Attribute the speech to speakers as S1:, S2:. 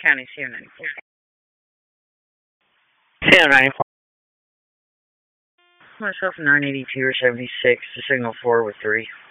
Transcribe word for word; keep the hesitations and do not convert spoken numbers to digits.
S1: County, C O ninety-four.
S2: C O ninety-four.
S1: Myself nine eighty-two or seventy-six, the signal four with three.